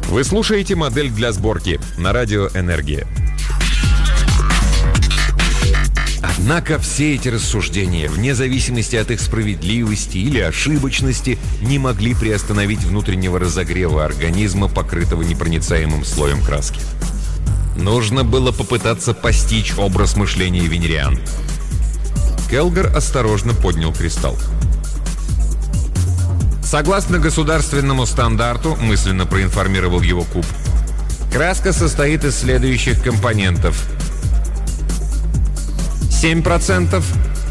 Вы слушаете «Модель для сборки» на радио «Энергия». Однако все эти рассуждения, вне зависимости от их справедливости или ошибочности, не могли приостановить внутреннего разогрева организма, покрытого непроницаемым слоем краски. Нужно было попытаться постичь образ мышления венериан. Келгар осторожно поднял кристалл. Согласно государственному стандарту, мысленно проинформировал его куб, краска состоит из следующих компонентов: 7%,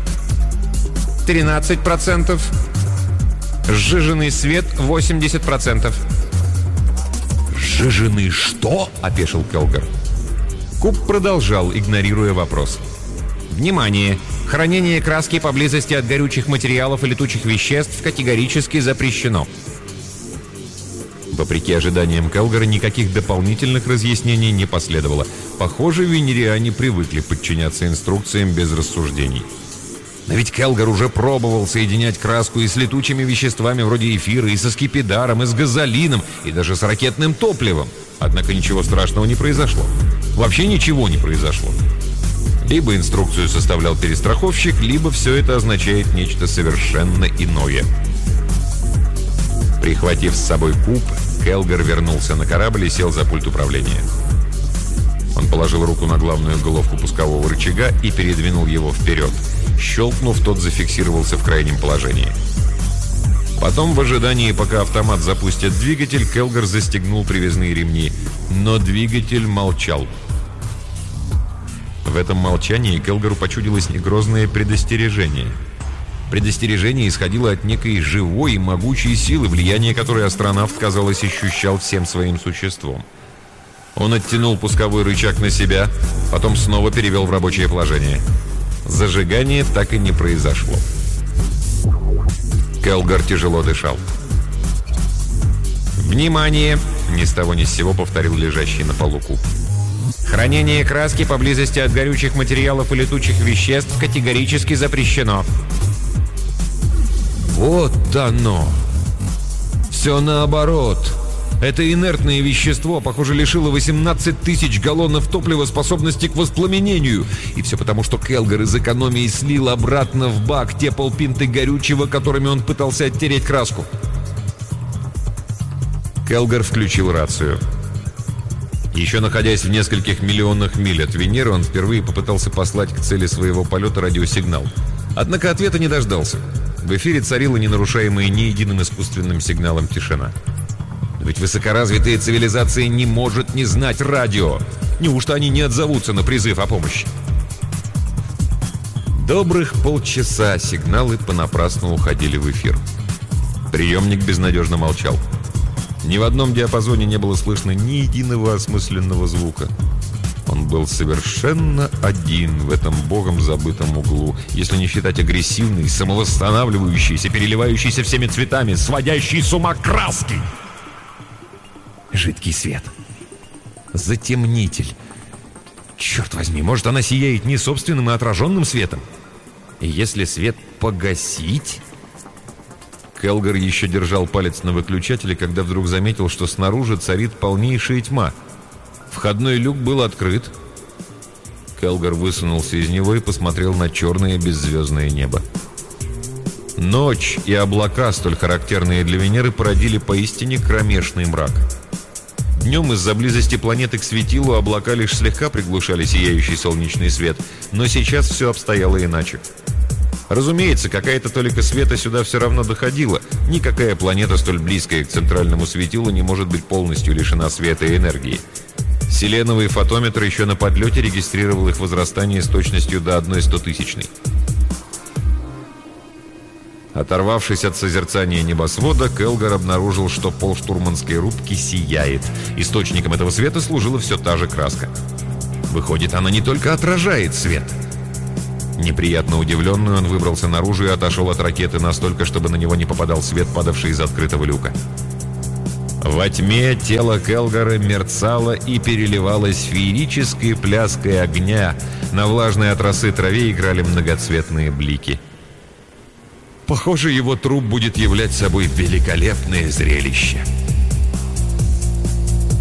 13%, сжиженный свет 80%. «Сжиженный что?» – опешил Келгар. Куб продолжал, игнорируя вопрос. Внимание! Хранение краски поблизости от горючих материалов и летучих веществ категорически запрещено. Вопреки ожиданиям Келгара, никаких дополнительных разъяснений не последовало. Похоже, венериане привыкли подчиняться инструкциям без рассуждений. Но ведь Келгар уже пробовал соединять краску и с летучими веществами вроде эфира, и со скипидаром, и с газолином, и даже с ракетным топливом. Однако ничего страшного не произошло. Вообще ничего не произошло. Либо инструкцию составлял перестраховщик, либо все это означает нечто совершенно иное. Прихватив с собой куб, Келгар вернулся на корабль и сел за пульт управления. Он положил руку на главную головку пускового рычага и передвинул его вперед. Щелкнув, тот зафиксировался в крайнем положении. Потом, в ожидании, пока автомат запустит двигатель, Келгар застегнул привязные ремни. Но двигатель молчал. В этом молчании Келгару почудилось грозное предостережение. Предостережение исходило от некой живой и могучей силы, влияние которой астронавт, казалось, ощущал всем своим существом. Он оттянул пусковой рычаг на себя, потом снова перевел в рабочее положение. Зажигание так и не произошло. Келгар тяжело дышал. «Внимание!» — ни с того ни с сего повторил лежащий на полу куб. «Хранение краски поблизости от горючих материалов и летучих веществ категорически запрещено». Вот оно! Все наоборот. Это инертное вещество, похоже, лишило 18 тысяч галлонов топлива способности к воспламенению. И все потому, что Келгар из экономии слил обратно в бак те полпинты горючего, которыми он пытался оттереть краску. Келгар включил рацию. Еще находясь в нескольких миллионах миль от Венеры, он впервые попытался послать к цели своего полета радиосигнал. Однако ответа не дождался. В эфире царила ненарушаемая ни единым искусственным сигналом тишина. Ведь высокоразвитая цивилизация не может не знать радио. Неужто они не отзовутся на призыв о помощи? Добрых полчаса сигналы понапрасну уходили в эфир. Приемник безнадежно молчал. Ни в одном диапазоне не было слышно ни единого осмысленного звука. Он был совершенно один в этом богом забытом углу, если не считать агрессивной, самовосстанавливающейся, переливающейся всеми цветами, сводящей с ума краски. Жидкий свет. Затемнитель. Черт возьми, может, она сияет не собственным, а отраженным светом? И если свет погасить... Келгар еще держал палец на выключателе, когда вдруг заметил, что снаружи царит полнейшая тьма. Входной люк был открыт. Келгар высунулся из него и посмотрел на черное беззвездное небо. Ночь и облака, столь характерные для Венеры, породили поистине кромешный мрак. Днем из-за близости планеты к светилу облака лишь слегка приглушали сияющий солнечный свет, но сейчас все обстояло иначе. Разумеется, какая-то толика света сюда все равно доходила. Никакая планета, столь близкая к центральному светилу, не может быть полностью лишена света и энергии. Селеновый фотометр еще на подлете регистрировал их возрастание с точностью до 1/100-тысячной. Оторвавшись от созерцания небосвода, Келгар обнаружил, что пол штурманской рубки сияет. Источником этого света служила все та же краска. Выходит, она не только отражает свет. Неприятно удивленный, он выбрался наружу и отошел от ракеты настолько, чтобы на него не попадал свет, падавший из открытого люка. Во тьме тело Келгара мерцало и переливалось феерической пляской огня. На влажной от росы траве играли многоцветные блики. Похоже, его труп будет являть собой великолепное зрелище.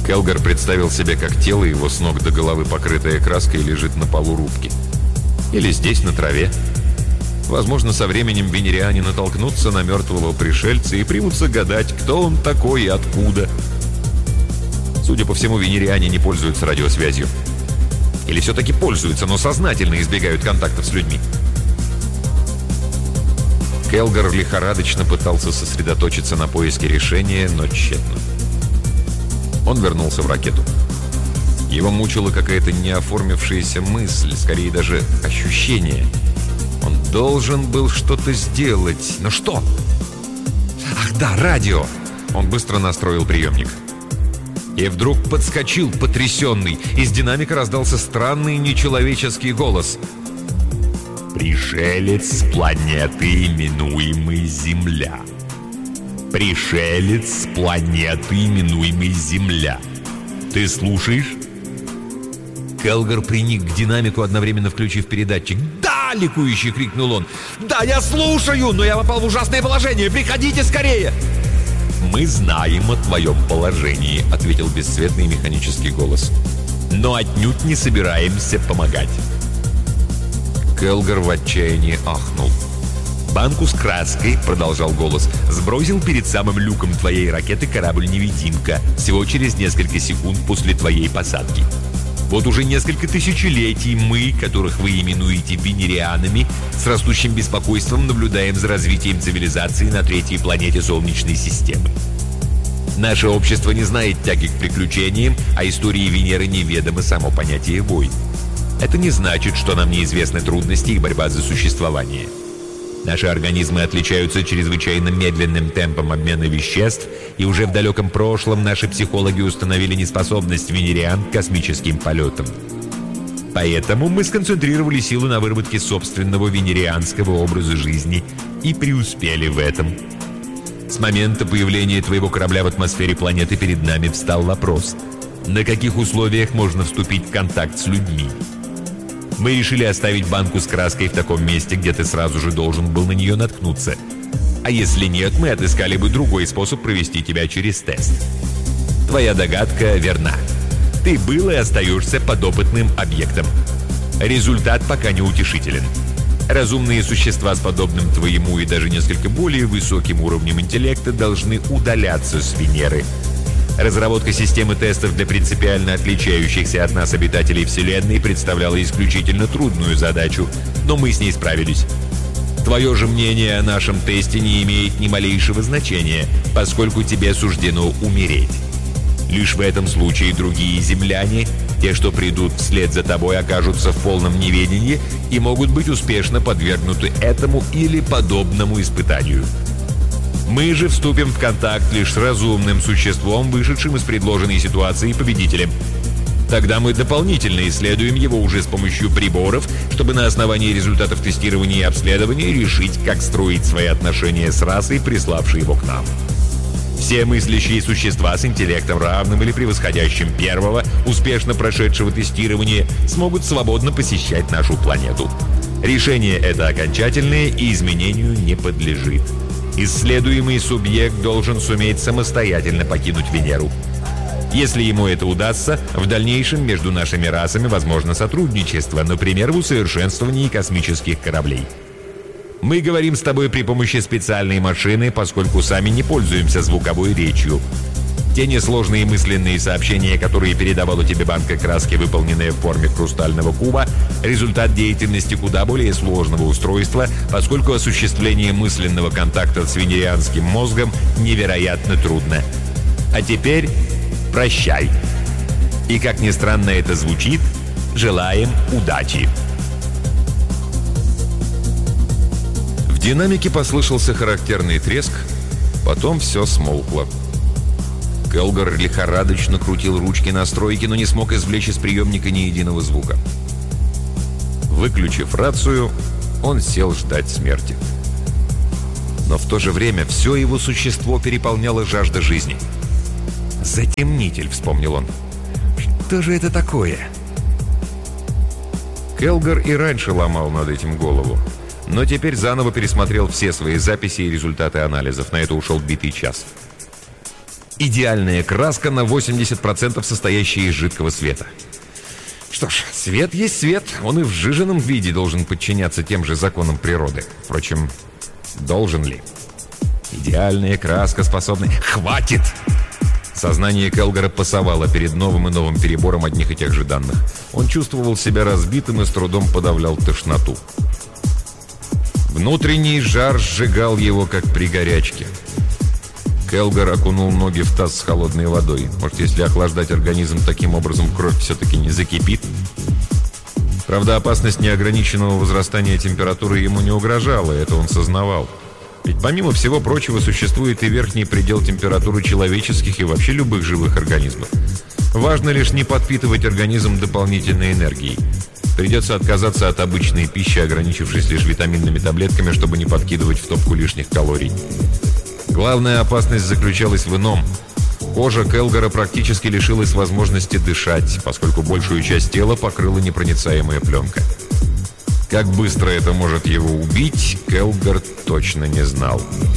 Келгар представил себе, как тело его с ног до головы, покрытое краской, лежит на полу рубки. Или здесь, на траве. Возможно, со временем венериане натолкнутся на мертвого пришельца и примутся гадать, кто он такой и откуда. Судя по всему, венериане не пользуются радиосвязью. Или все-таки пользуются, но сознательно избегают контактов с людьми. Келгар лихорадочно пытался сосредоточиться на поиске решения, но тщетно. Он вернулся в ракету. Его мучила какая-то неоформившаяся мысль, скорее даже ощущение. Он должен был что-то сделать. Но что? Ах да, радио! Он быстро настроил приемник. И вдруг подскочил, потрясенный. Из динамика раздался странный нечеловеческий голос. «Пришелец с планеты, именуемой Земля. Пришелец с планеты, именуемой Земля. Ты слушаешь?» Келгар приник к динамику, одновременно включив передатчик. «Да!» — ликующе крикнул он. «Да, я слушаю, но я попал в ужасное положение. Приходите скорее!» «Мы знаем о твоем положении», — ответил бесцветный механический голос. «Но отнюдь не собираемся помогать». Келгар в отчаянии ахнул. «Банку с краской», — продолжал голос, — «сбросил перед самым люком твоей ракеты корабль-невидимка всего через несколько секунд после твоей посадки. Вот уже несколько тысячелетий мы, которых вы именуете венерианами, с растущим беспокойством наблюдаем за развитием цивилизации на третьей планете Солнечной системы. Наше общество не знает тяги к приключениям, а истории Венеры неведомо само понятие войн. Это не значит, что нам неизвестны трудности и борьба за существование. Наши организмы отличаются чрезвычайно медленным темпом обмена веществ, и уже в далеком прошлом наши психологи установили неспособность венериан к космическим полетам. Поэтому мы сконцентрировали силы на выработке собственного венерианского образа жизни и преуспели в этом. С момента появления твоего корабля в атмосфере планеты перед нами встал вопрос: на каких условиях можно вступить в контакт с людьми? Мы решили оставить банку с краской в таком месте, где ты сразу же должен был на нее наткнуться. А если нет, мы отыскали бы другой способ провести тебя через тест. Твоя догадка верна. Ты был и остаешься подопытным объектом. Результат пока неутешителен. Разумные существа с подобным твоему и даже несколько более высоким уровнем интеллекта должны удаляться с Венеры. Разработка системы тестов для принципиально отличающихся от нас обитателей Вселенной представляла исключительно трудную задачу, но мы с ней справились. Твое же мнение о нашем тесте не имеет ни малейшего значения, поскольку тебе суждено умереть. Лишь в этом случае другие земляне, те, что придут вслед за тобой, окажутся в полном неведении и могут быть успешно подвергнуты этому или подобному испытанию. Мы же вступим в контакт лишь с разумным существом, вышедшим из предложенной ситуации победителем. Тогда мы дополнительно исследуем его уже с помощью приборов, чтобы на основании результатов тестирования и обследования решить, как строить свои отношения с расой, приславшей его к нам. Все мыслящие существа с интеллектом, равным или превосходящим первого, успешно прошедшего тестирование, смогут свободно посещать нашу планету. Решение это окончательное и изменению не подлежит. Исследуемый субъект должен суметь самостоятельно покинуть Венеру. Если ему это удастся, в дальнейшем между нашими расами возможно сотрудничество, например, в усовершенствовании космических кораблей. Мы говорим с тобой при помощи специальной машины, поскольку сами не пользуемся звуковой речью. Те несложные мысленные сообщения, которые передавала тебе банка краски, выполненная в форме хрустального куба, результат деятельности куда более сложного устройства, поскольку осуществление мысленного контакта с венерианским мозгом невероятно трудно. А теперь прощай. И как ни странно это звучит, желаем удачи. В динамике послышался характерный треск, потом все смолкло. Келгар лихорадочно крутил ручки настройки, но не смог извлечь из приемника ни единого звука. Выключив рацию, он сел ждать смерти. Но в то же время все его существо переполняло жажда жизни. «Затемнитель», — вспомнил он. «Что же это такое?» Келгар и раньше ломал над этим голову, но теперь заново пересмотрел все свои записи и результаты анализов. На это ушел битый час. Идеальная краска на 80% состоящая из жидкого света. Что ж, свет есть свет, он и в сжиженном виде должен подчиняться тем же законам природы. Впрочем, должен ли? Идеальная краска способна... Хватит! Сознание Келгора пасовало перед новым и новым перебором одних и тех же данных. Он чувствовал себя разбитым и с трудом подавлял тошноту. Внутренний жар сжигал его, как при горячке. Келгор окунул ноги в таз с холодной водой. Может, если охлаждать организм таким образом, кровь все-таки не закипит? Правда, опасность неограниченного возрастания температуры ему не угрожала, это он сознавал. Ведь помимо всего прочего существует и верхний предел температуры человеческих и вообще любых живых организмов. Важно лишь не подпитывать организм дополнительной энергией. Придется отказаться от обычной пищи, ограничившись лишь витаминными таблетками, чтобы не подкидывать в топку лишних калорий. Главная опасность заключалась в ином. Кожа Келгора практически лишилась возможности дышать, поскольку большую часть тела покрыла непроницаемая пленка. Как быстро это может его убить, Келгор точно не знал.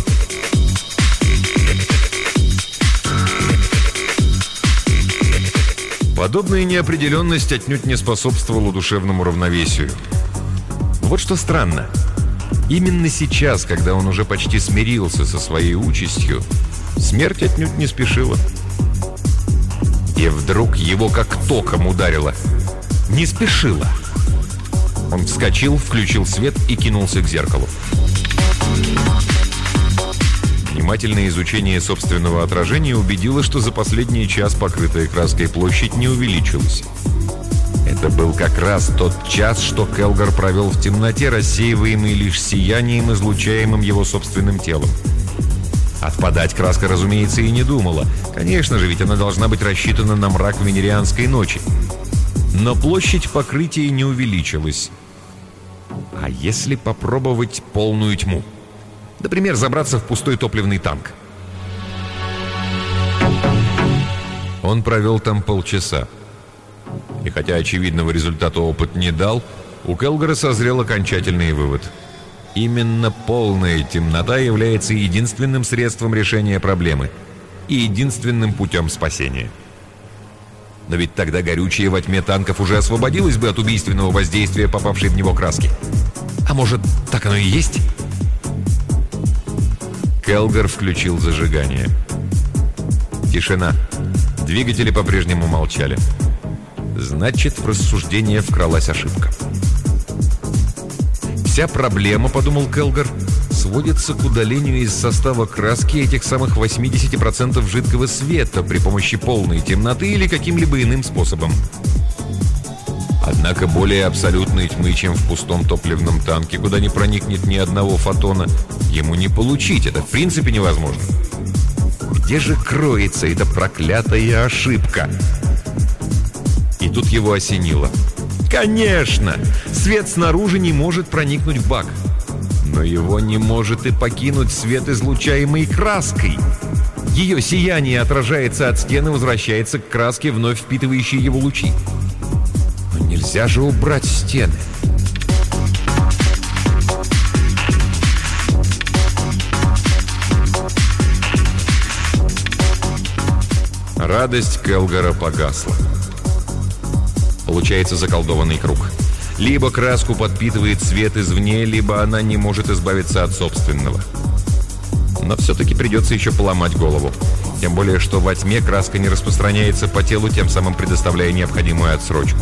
Подобная неопределенность отнюдь не способствовала душевному равновесию. Вот что странно. Именно сейчас, когда он уже почти смирился со своей участью, смерть отнюдь не спешила. И вдруг его как током ударило. Не спешила. Он вскочил, включил свет и кинулся к зеркалу. Внимательное изучение собственного отражения убедило, что за последний час покрытая краской площадь не увеличилась. Это был как раз тот час, что Келгор провел в темноте, рассеиваемый лишь сиянием, излучаемым его собственным телом. Отпадать краска, разумеется, и не думала. Конечно же, ведь она должна быть рассчитана на мрак венерианской ночи. Но площадь покрытия не увеличилась. А если попробовать полную тьму? Например, забраться в пустой топливный танк. Он провел там полчаса. И хотя очевидного результата опыт не дал, у Келгора созрел окончательный вывод. Именно полная темнота является единственным средством решения проблемы и единственным путем спасения. Но ведь тогда горючее во тьме танков уже освободилось бы от убийственного воздействия попавшей в него краски. А может, так оно и есть? Келгор включил зажигание. Тишина. Двигатели по-прежнему молчали. Значит, в рассуждение вкралась ошибка. Вся проблема, подумал Келгор, сводится к удалению из состава краски этих самых 80% жидкого света при помощи полной темноты или каким-либо иным способом. Однако более абсолютной тьмы, чем в пустом топливном танке, куда не проникнет ни одного фотона, ему не получить. Это в принципе невозможно. Где же кроется эта проклятая ошибка? И тут его осенило. Конечно! Свет снаружи не может проникнуть в бак. Но его не может и покинуть свет, излучаемый краской. Ее сияние отражается от стены, возвращается к краске, вновь впитывающей его лучи. Но нельзя же убрать стены. Радость Келгора погасла. Получается заколдованный круг. Либо краску подпитывает свет извне, либо она не может избавиться от собственного. Но все-таки придется еще поломать голову. Тем более, что во тьме краска не распространяется по телу, тем самым предоставляя необходимую отсрочку.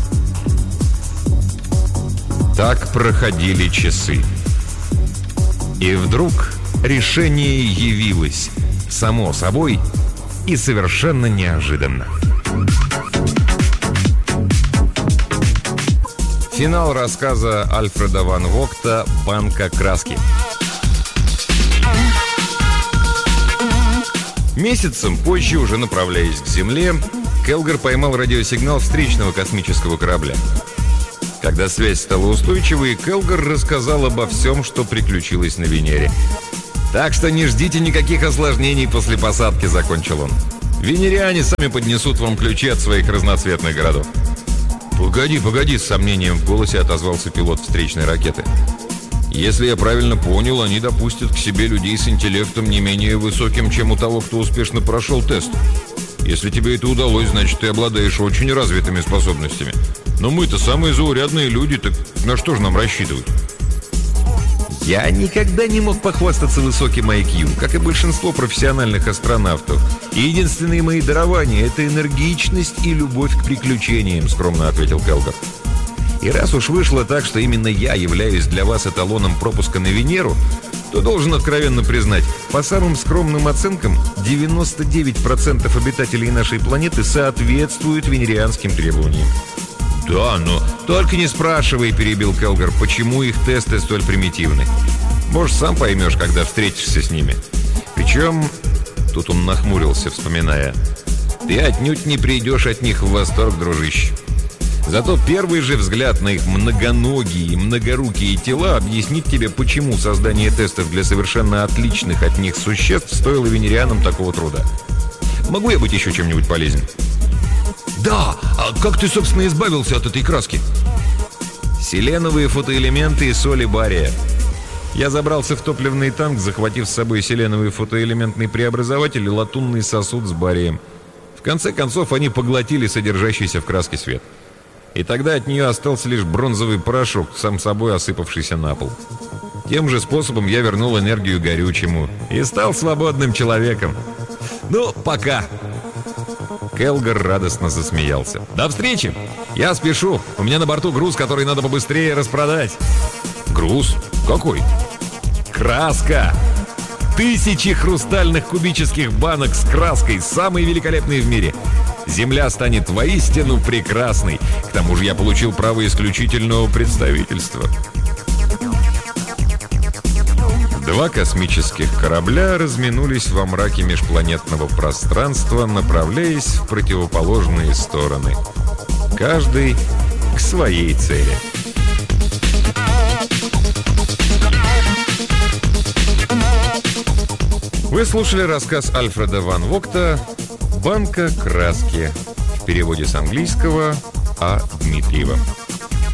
Так проходили часы. И вдруг решение явилось. Само собой и совершенно неожиданно. Финал рассказа Альфреда ван Вогта «Банка краски». Месяцем позже, уже направляясь к Земле, Келгор поймал радиосигнал встречного космического корабля. Когда связь стала устойчивой, Келгор рассказал обо всем, что приключилось на Венере. «Так что не ждите никаких осложнений после посадки», — закончил он. «Венериане сами поднесут вам ключи от своих разноцветных городов». «Погоди», — с сомнением в голосе отозвался пилот встречной ракеты. Если я правильно понял, они допустят к себе людей с интеллектом не менее высоким, чем у того, кто успешно прошел тест. Если тебе это удалось, значит, ты обладаешь очень развитыми способностями. Но мы-то самые заурядные люди, так на что же нам рассчитывать? Я никогда не мог похвастаться высоким IQ, как и большинство профессиональных астронавтов. И единственные мои дарования — это энергичность и любовь к приключениям, скромно ответил Келгар. И раз уж вышло так, что именно я являюсь для вас эталоном пропуска на Венеру, то должен откровенно признать, по самым скромным оценкам, 99% обитателей нашей планеты соответствуют венерианским требованиям. «Да, но только не спрашивай», — перебил Келгар, — «почему их тесты столь примитивны? Может, сам поймешь, когда встретишься с ними. Причем...» Тут он нахмурился, вспоминая. «Ты отнюдь не придешь от них в восторг, дружище. Зато первый же взгляд на их многоногие и многорукие тела объяснит тебе, почему создание тестов для совершенно отличных от них существ стоило венерианам такого труда. Могу я быть еще чем-нибудь полезен?» «Да! А как ты, собственно, избавился от этой краски?» «Селеновые фотоэлементы и соли бария. Я забрался в топливный танк, захватив с собой селеновый фотоэлементный преобразователь и латунный сосуд с барием. В конце концов, они поглотили содержащийся в краске свет. И тогда от нее остался лишь бронзовый порошок, сам собой осыпавшийся на пол. Тем же способом я вернул энергию горючему и стал свободным человеком. Ну, пока!» Келгар радостно засмеялся. «До встречи! Я спешу. У меня на борту груз, который надо побыстрее распродать». «Груз? Какой?» «Краска! 1000 хрустальных кубических банок с краской, самые великолепные в мире. Земля станет воистину прекрасной. К тому же я получил право исключительного представительства». Два космических корабля разминулись во мраке межпланетного пространства, направляясь в противоположные стороны. Каждый к своей цели. Вы слушали рассказ Альфреда ван Вогта «Банка краски» в переводе с английского А. Дмитриева.